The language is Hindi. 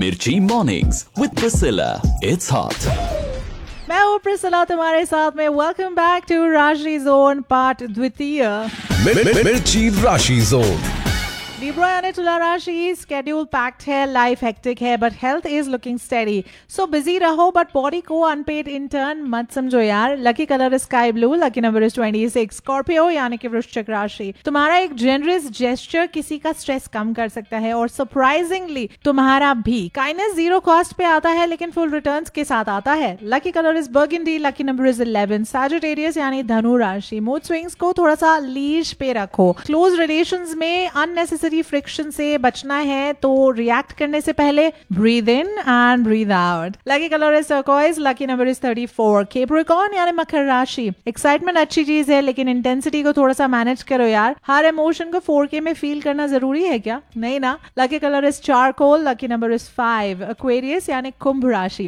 मिर्ची mornings with Priscilla, it's hot. मैं हूँ प्रिसिला तुम्हारे साथ में। वेलकम बैक टू राशि जोन पार्ट द्वितीय। मिर्ची राशि जोन। लिब्रा यानी तुला राशि, स्केड्यूल पैक्ड है, लाइफ हेक्टिक है, but health is looking steady. So busy रहो बट बॉडी को अनपेड इंटर्न मत समझो यार। Lucky colour is sky blue, lucky number is 26। Scorpio यानी कि वृश्चिक राशि, तुम्हारा एक जेनरस जेस्चर किसी का स्ट्रेस कम कर सकता है और सरप्राइजिंगली तुम्हारा भी। काइंडनेस जीरो कॉस्ट पे आता है लेकिन फुल रिटर्न्स के साथ आता है। Lucky colour is burgundy, lucky number is 11। Sagittarius यानी धनु राशि, मूड स्विंग्स को थोड़ा सा लीश पे रखो। क्लोज रिलेशंस में अननेसेसरी फ्रिक्शन से बचना है तो रिएक्ट करने से पहले breathe in and breathe out. Lucky colour is turquoise, lucky number is 34। Capricorn यानी मकर राशि, एक्साइटमेंट अच्छी चीज है लेकिन इंटेंसिटी को थोड़ा सा मैनेज करो यार। हर इमोशन को 4K में फील करना जरूरी है क्या? नहीं ना। Lucky colour is charcoal, lucky number is 5। Aquarius यानी कुंभ राशि,